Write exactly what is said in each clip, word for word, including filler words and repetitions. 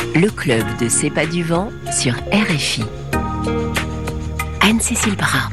Le club de C'est pas du vent sur R F I. Anne-Cécile Brun.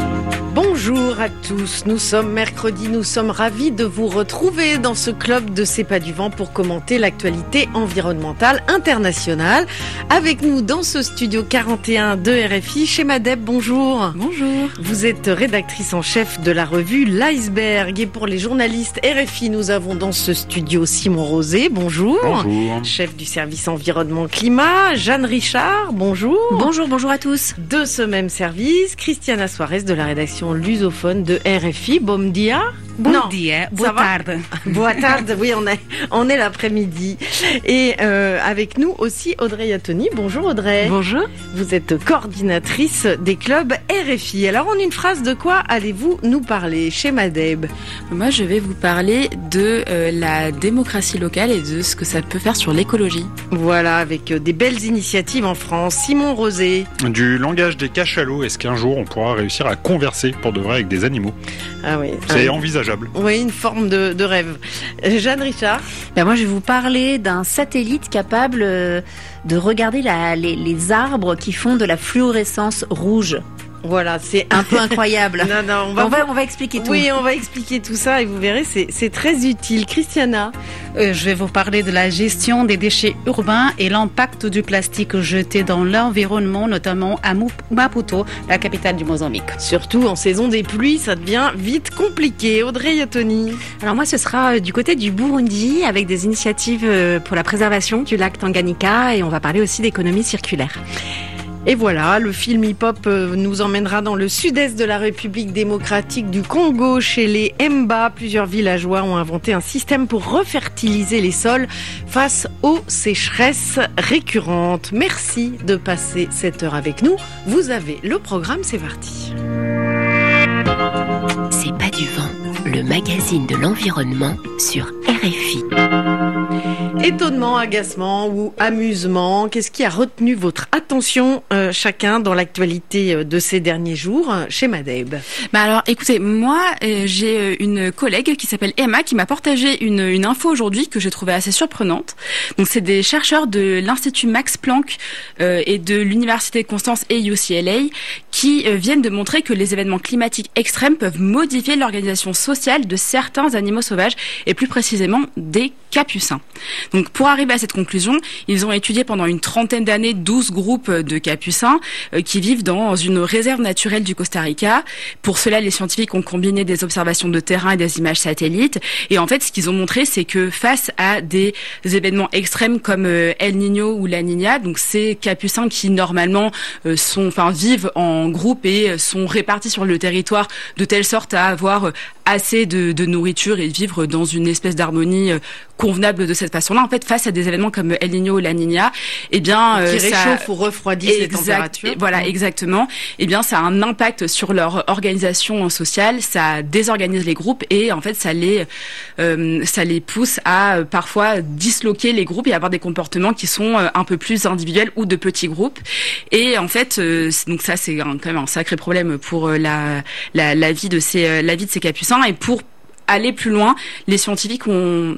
Bonjour à tous, nous sommes mercredi, nous sommes ravis de vous retrouver dans ce club de C'est pas du vent pour commenter l'actualité environnementale internationale. Avec nous dans ce studio quarante et un de R F I, Shema Deb, bonjour. Bonjour. Vous êtes rédactrice en chef de la revue L'Iceberg et pour les journalistes R F I, nous avons dans ce studio Simon Rosé, bonjour. Bonjour. Chef du service environnement climat, Jeanne Richard, bonjour. Bonjour, bonjour à tous. De ce même service, Christiana Suarez de la rédaction lusophone de R F I. Bom dia. Bon non, dia, boa tarde. Boa tarde, oui, on est, on est l'après-midi. Et euh, avec nous aussi Audrey Yattoni. Bonjour Audrey. Bonjour. Vous êtes coordinatrice des clubs R F I. Alors en une phrase, de quoi allez-vous nous parler, Shema Deb? Moi, je vais vous parler de euh, la démocratie locale et de ce que ça peut faire sur l'écologie. Voilà, avec euh, des belles initiatives en France. Simon Rosé. Du langage des cachalots, est-ce qu'un jour on pourra réussir à converser pour de vrai avec des animaux? Ah oui. C'est ah, envisageable. Oui, une forme de, de rêve. Jeanne Richard. Ben moi, je vais vous parler d'un satellite capable de regarder la, les, les arbres qui font de la fluorescence rouge. Voilà, c'est un peu incroyable. Non, non, on va, on va, on va expliquer tout. Oui, on va expliquer tout ça et vous verrez, c'est, c'est très utile. Christiana. Euh, je vais vous parler de la gestion des déchets urbains et l'impact du plastique jeté dans l'environnement, notamment à Maputo, la capitale du Mozambique. Surtout en saison des pluies, ça devient vite compliqué. Audrey Yattoni. Alors moi, ce sera du côté du Burundi avec des initiatives pour la préservation du lac Tanganyika et on va parler aussi d'économie circulaire. Et voilà, le film hip-hop nous emmènera dans le sud-est de la République démocratique du Congo, chez les Mba. Plusieurs villageois ont inventé un système pour refertiliser les sols face aux sécheresses récurrentes. Merci de passer cette heure avec nous. Vous avez le programme, c'est parti. C'est pas du vent, le magazine de l'environnement sur R F I. Étonnement, agacement ou amusement, qu'est-ce qui a retenu votre attention euh, chacun dans l'actualité de ces derniers jours, Shema Deb? Bah alors, écoutez, moi, euh, j'ai une collègue qui s'appelle Emma qui m'a partagé une, une info aujourd'hui que j'ai trouvée assez surprenante. Donc, c'est des chercheurs de l'Institut Max Planck euh, et de l'Université de Constance et U C L A qui euh, viennent de montrer que les événements climatiques extrêmes peuvent modifier l'organisation sociale de certains animaux sauvages et plus précisément des capucins. Donc, pour arriver à cette conclusion, ils ont étudié pendant une trentaine d'années douze groupes de capucins euh, qui vivent dans une réserve naturelle du Costa Rica. Pour cela, les scientifiques ont combiné des observations de terrain et des images satellites. Et en fait, ce qu'ils ont montré, c'est que face à des événements extrêmes comme euh, El Niño ou La Niña, donc ces capucins qui normalement euh, sont, enfin, vivent en groupe et euh, sont répartis sur le territoire de telle sorte à avoir euh, assez de, de nourriture et vivre dans une espèce d'harmonie euh, convenable de cette façon-là. En fait, face à des événements comme El Niño ou La Niña, eh bien, qui euh, réchauffe ou refroidissent les températures. Voilà, exactement. Eh bien, ça a un impact sur leur organisation sociale, ça désorganise les groupes et en fait, ça les, euh, ça les pousse à euh, parfois disloquer les groupes et avoir des comportements qui sont euh, un peu plus individuels ou de petits groupes. Et en fait, euh, donc ça, c'est un, quand même un sacré problème pour euh, la, la, la vie de ces, euh, la vie de ces capucins. Et pour aller plus loin, les scientifiques ont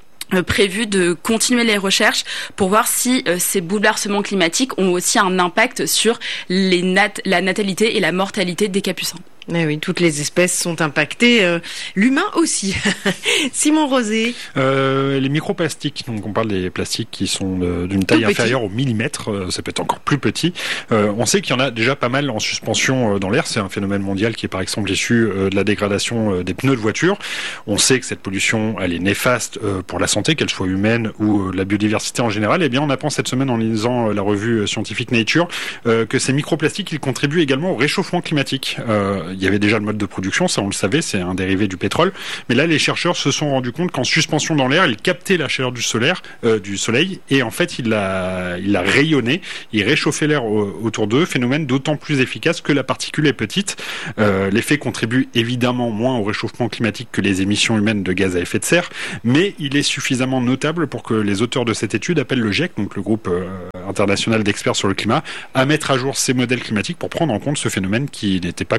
prévu de continuer les recherches pour voir si euh, ces bouleversements climatiques ont aussi un impact sur les nat- la natalité et la mortalité des capucins. Eh oui, toutes les espèces sont impactées, euh, l'humain aussi. Simon Rosé. Euh, les microplastiques, donc on parle des plastiques qui sont de, d'une taille inférieure au millimètre, euh, ça peut être encore plus petit. Euh, on sait qu'il y en a déjà pas mal en suspension euh, dans l'air, c'est un phénomène mondial qui est par exemple issu euh, de la dégradation euh, des pneus de voiture. On sait que cette pollution, elle est néfaste euh, pour la santé, qu'elle soit humaine ou euh, la biodiversité en général. Eh bien, on apprend cette semaine en lisant euh, la revue scientifique Nature euh, que ces microplastiques, ils contribuent également au réchauffement climatique. Euh, Il y avait déjà le mode de production, ça on le savait, c'est un dérivé du pétrole. Mais là, les chercheurs se sont rendus compte qu'en suspension dans l'air, ils captaient la chaleur du solaire, euh, du soleil, et en fait, il l'a, il l'a rayonné, il réchauffait l'air au, autour d'eux. Phénomène d'autant plus efficace que la particule est petite. Euh, l'effet contribue évidemment moins au réchauffement climatique que les émissions humaines de gaz à effet de serre, mais il est suffisamment notable pour que les auteurs de cette étude appellent le GIEC, donc le groupe euh, international d'experts sur le climat, à mettre à jour ces modèles climatiques pour prendre en compte ce phénomène qui n'était pas connu auparavant.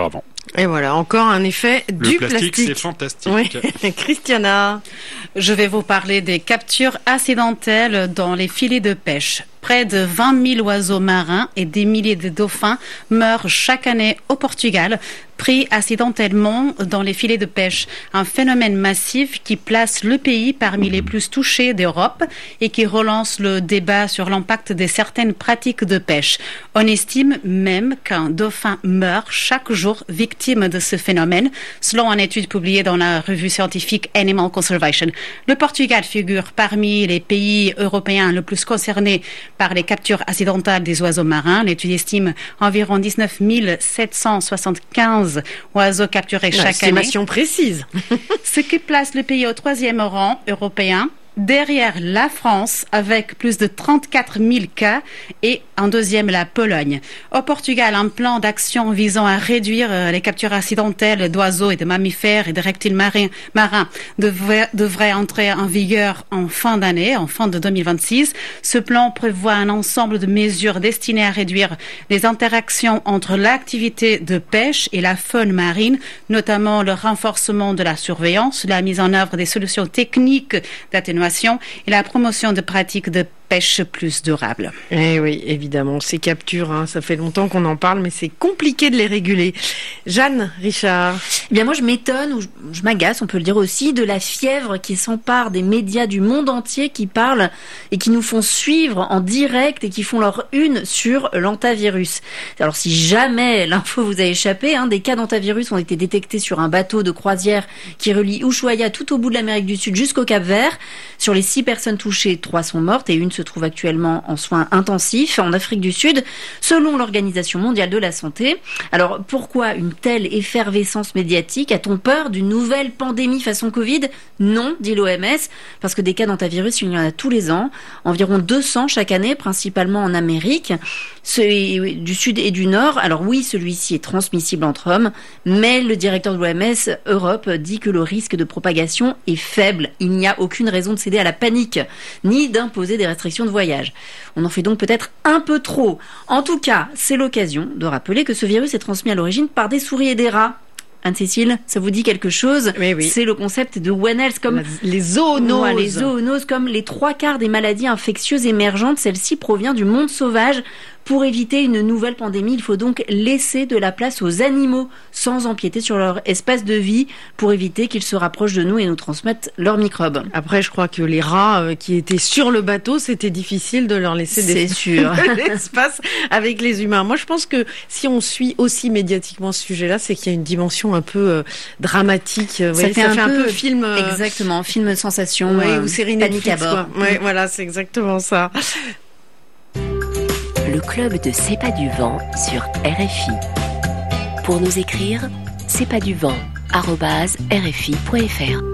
auparavant. Et voilà, encore un effet Le du plastique. plastique. C'est fantastique. Oui. Christiana. Je vais vous parler des captures accidentelles dans les filets de pêche. Près de vingt mille oiseaux marins et des milliers de dauphins meurent chaque année au Portugal, pris accidentellement dans les filets de pêche. Un phénomène massif qui place le pays parmi les plus touchés d'Europe et qui relance le débat sur l'impact de certaines pratiques de pêche. On estime même qu'un dauphin meurt chaque jour victime de ce phénomène, selon une étude publiée dans la revue scientifique Animal Conservation. Le Portugal figure parmi les pays européens le plus concernés par les captures accidentelles des oiseaux marins. L'étude estime environ dix-neuf mille sept cent soixante-quinze oiseaux capturés chaque année. Estimation précise. Ce qui place le pays au troisième rang européen, derrière la France, avec plus de trente-quatre mille cas, et en deuxième, la Pologne. Au Portugal, un plan d'action visant à réduire les captures accidentelles d'oiseaux et de mammifères et de reptiles marins, marins devrait, devrait entrer en vigueur en fin d'année, en fin de deux mille vingt-six. Ce plan prévoit un ensemble de mesures destinées à réduire les interactions entre l'activité de pêche et la faune marine, notamment le renforcement de la surveillance, la mise en œuvre des solutions techniques d'atténuation et la promotion de pratiques de pêche plus durables. Eh oui, évidemment, ces captures, hein, ça fait longtemps qu'on en parle, mais c'est compliqué de les réguler. Jeanne, Richard. Eh bien moi, je m'étonne, ou je, je m'agace, on peut le dire aussi, de la fièvre qui s'empare des médias du monde entier qui parlent et qui nous font suivre en direct et qui font leur une sur l'hantavirus. Alors si jamais l'info vous a échappé, hein, des cas d'hantavirus ont été détectés sur un bateau de croisière qui relie Ushuaia tout au bout de l'Amérique du Sud jusqu'au Cap-Vert. Sur les six personnes touchées, trois sont mortes et une se trouve actuellement en soins intensifs en Afrique du Sud, selon l'Organisation mondiale de la santé. Alors, pourquoi une telle effervescence médiatique? A-t-on peur d'une nouvelle pandémie façon Covid? Non, dit l'O M S, parce que des cas d'hantavirus, il y en a tous les ans, environ deux cents chaque année, principalement en Amérique, ceux du Sud et du Nord. Alors oui, celui-ci est transmissible entre hommes, mais le directeur de l'O M S Europe dit que le risque de propagation est faible. Il n'y a aucune raison de céder à la panique, ni d'imposer des restrictions de voyage. On en fait donc peut-être un peu trop. En tout cas, c'est l'occasion de rappeler que ce virus est transmis à l'origine par des souris et des rats. Anne-Cécile, ça vous dit quelque chose? Oui, oui. C'est le concept de One Health, comme La, les zoonoses. Ouais, les zoonoses, comme les trois quarts des maladies infectieuses émergentes, celle-ci provient du monde sauvage. Pour éviter une nouvelle pandémie, il faut donc laisser de la place aux animaux sans empiéter sur leur espace de vie pour éviter qu'ils se rapprochent de nous et nous transmettent leurs microbes. Après, je crois que les rats euh, qui étaient sur le bateau, c'était difficile de leur laisser des... C'est sûr. de l'espace avec les humains. Moi, je pense que si on suit aussi médiatiquement ce sujet-là, c'est qu'il y a une dimension un peu euh, dramatique. Vous ça voyez, fait, ça un, fait peu, un peu film... Euh... Exactement, film de sensation. Ouais, euh, ou série panique Netflix, à bord. quoi. Ouais, voilà, c'est exactement ça. Le club de C'est pas du vent sur R F I. Pour nous écrire, c'est pas du vent arobase r f i point f r.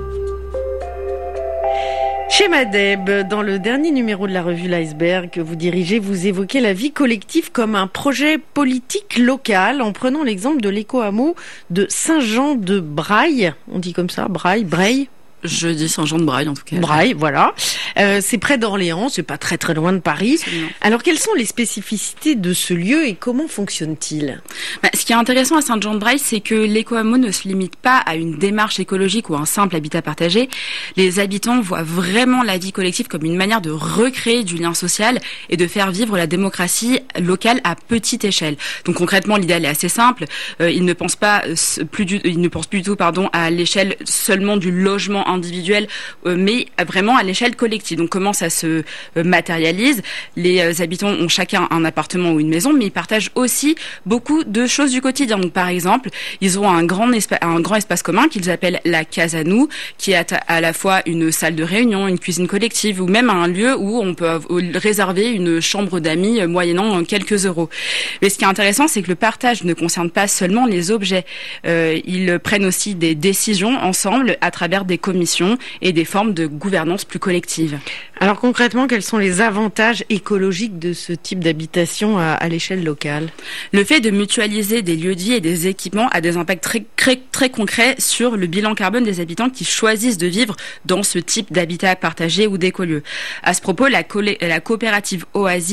Chez Madeb, dans le dernier numéro de la revue L'Iceberg que vous dirigez, vous évoquez la vie collective comme un projet politique local en prenant l'exemple de l'éco-hameau de Saint-Jean-de-Braille. On dit comme ça, Braille, Braille. Je dis Saint-Jean-de-Braille en tout cas. Braille, voilà. Euh, c'est près d'Orléans, c'est pas très très loin de Paris. Absolument. Alors quelles sont les spécificités de ce lieu et comment fonctionne-t-il? Bah, ce qui est intéressant à Saint-Jean-de-Braille, c'est que l'éco-hameau ne se limite pas à une démarche écologique ou un simple habitat partagé. Les habitants voient vraiment la vie collective comme une manière de recréer du lien social et de faire vivre la démocratie locale à petite échelle. Donc concrètement, l'idéal est assez simple. Euh, ils ne pensent pas euh, plus du, ils ne pensent plus du tout, pardon, à l'échelle seulement du logement individuel, euh, mais vraiment à l'échelle collective. Donc comment ça se euh, matérialise? Les euh, habitants ont chacun un appartement ou une maison, mais ils partagent aussi beaucoup de choses du quotidien. Donc par exemple, ils ont un grand, espa- un grand espace commun qu'ils appellent la Casa Nou, qui est à, à la fois une salle de réunion, une cuisine collective, ou même un lieu où on peut av- réserver une chambre d'amis euh, moyennant quelques euros. Mais ce qui est intéressant, c'est que le partage ne concerne pas seulement les objets. Euh, ils prennent aussi des décisions ensemble à travers des commissions et des formes de gouvernance plus collective. Alors concrètement, quels sont les avantages écologiques de ce type d'habitation à, à l'échelle locale? Le fait de mutualiser des lieux de vie et des équipements a des impacts très, très, très concrets sur le bilan carbone des habitants qui choisissent de vivre dans ce type d'habitat partagé ou d'écolieu. À ce propos, la, collé- la coopérative Oasis